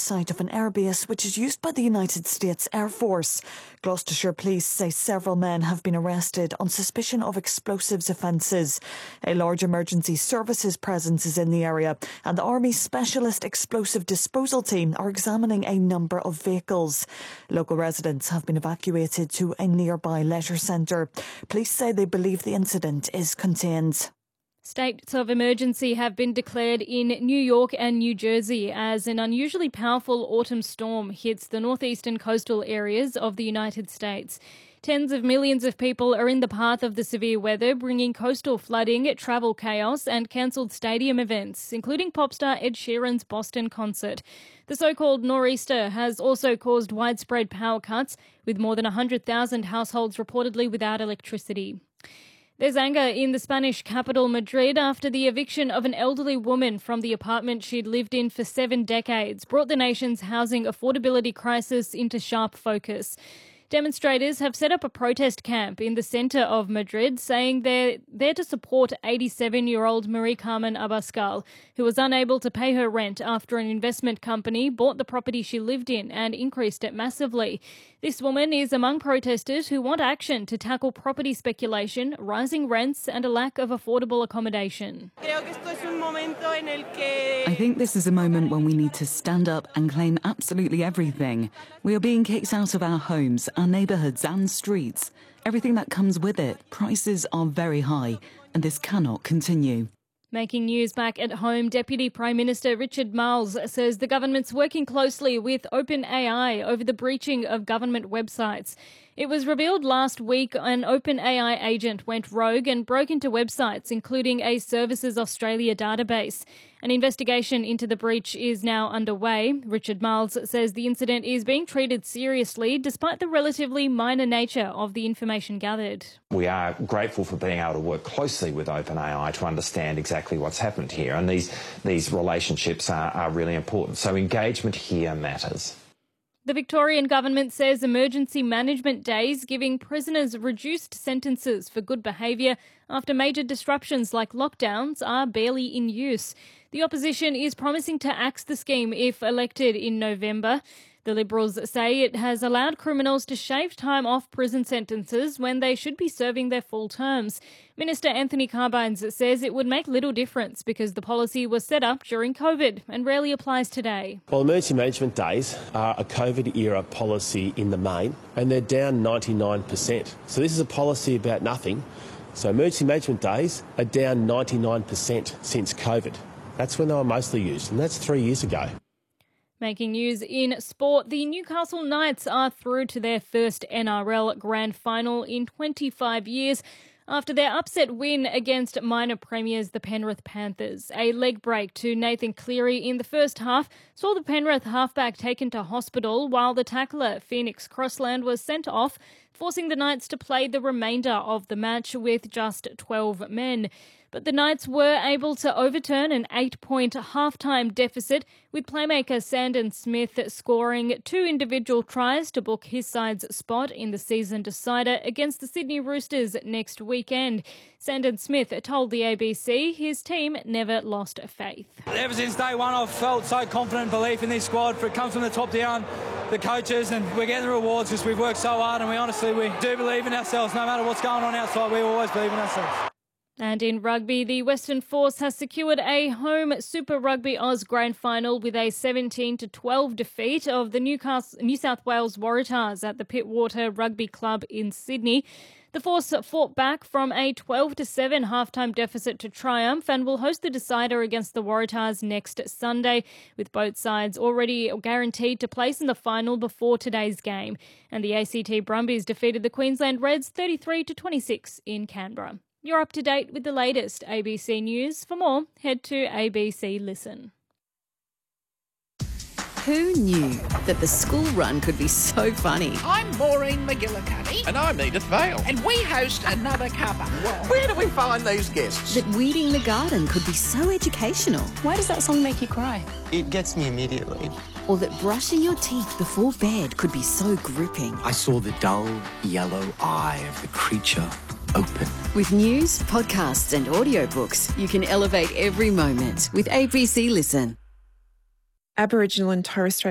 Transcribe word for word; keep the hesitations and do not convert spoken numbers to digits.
site of an airbase which is used by the United States Air Force. Gloucestershire police say several men have been arrested on suspicion of explosives offences. A large emergency services presence is in the area, and the Army's Specialist Explosive Disposal Team are examining a number of vehicles. Local residents have been evacuated to a nearby leisure centre. Police say they believe the incident is contained. States of emergency have been declared in New York and New Jersey as an unusually powerful autumn storm hits the northeastern coastal areas of the United States. Tens of millions of people are in the path of the severe weather, bringing coastal flooding, travel chaos and cancelled stadium events, including pop star Ed Sheeran's Boston concert. The so-called nor'easter has also caused widespread power cuts, with more than one hundred thousand households reportedly without electricity. There's anger in the Spanish capital, Madrid, after the eviction of an elderly woman from the apartment she'd lived in for seven decades brought the nation's housing affordability crisis into sharp focus. Demonstrators have set up a protest camp in the centre of Madrid, saying they're there to support eighty-seven-year-old Marie Carmen Abascal, who was unable to pay her rent after an investment company bought the property she lived in and increased it massively. This woman is among protesters who want action to tackle property speculation, rising rents and a lack of affordable accommodation. I think this is a moment when we need to stand up and claim absolutely everything. We are being kicked out of our homes, our neighbourhoods and streets. Everything that comes with it. Prices are very high, and this cannot continue. Making news back at home, Deputy Prime Minister Richard Marles says the government's working closely with OpenAI over the breaching of government websites. It was revealed last week an OpenAI agent went rogue and broke into websites, including a Services Australia database. An investigation into the breach is now underway. Richard Marles says the incident is being treated seriously despite the relatively minor nature of the information gathered. We are grateful for being able to work closely with OpenAI to understand exactly what's happened here, and these, these relationships are, are really important. So engagement here matters. The Victorian government says emergency management days giving prisoners reduced sentences for good behaviour after major disruptions like lockdowns are barely in use. The opposition is promising to axe the scheme if elected in November. The Liberals say it has allowed criminals to shave time off prison sentences when they should be serving their full terms. Minister Anthony Carbines says it would make little difference because the policy was set up during COVID and rarely applies today. Well, emergency management days are a COVID-era policy in the main, and they're down ninety-nine percent. So this is a policy about nothing. So emergency management days are down ninety-nine percent since COVID. That's when they were mostly used, and that's three years ago. Making news in sport, the Newcastle Knights are through to their first N R L Grand Final in twenty-five years after their upset win against minor premiers the Penrith Panthers. A leg break to Nathan Cleary in the first half saw the Penrith halfback taken to hospital while the tackler Phoenix Crossland was sent off, forcing the Knights to play the remainder of the match with just twelve men. But the Knights were able to overturn an eight-point halftime deficit, with playmaker Sandon Smith scoring two individual tries to book his side's spot in the season decider against the Sydney Roosters next weekend. Sandon Smith told the A B C his team never lost faith. Ever since day one, I've felt so confident and belief in this squad. For it comes from the top down, the coaches, and we're getting the rewards because we've worked so hard, and we honestly we do believe in ourselves. No matter what's going on outside, we always believe in ourselves. And in rugby, the Western Force has secured a home Super Rugby Oz Grand Final with a seventeen to twelve defeat of the Newcastle, New South Wales Waratahs at the Pittwater Rugby Club in Sydney. The Force fought back from a twelve to seven halftime deficit to triumph and will host the decider against the Waratahs next Sunday, with both sides already guaranteed to place in the final before today's game. And the A C T Brumbies defeated the Queensland Reds thirty-three to twenty-six in Canberra. You're up to date with the latest A B C News. For more, head to A B C Listen. Who knew that the school run could be so funny? I'm Maureen McGillicuddy. And I'm Edith Vale. And we host Another Cuppa. Where do we find these guests? That weeding the garden could be so educational. Why does that song make you cry? It gets me immediately. Or that brushing your teeth before bed could be so gripping. I saw the dull yellow eye of the creature open. With news, podcasts and audiobooks, you can elevate every moment with A B C Listen. Aboriginal and Torres Strait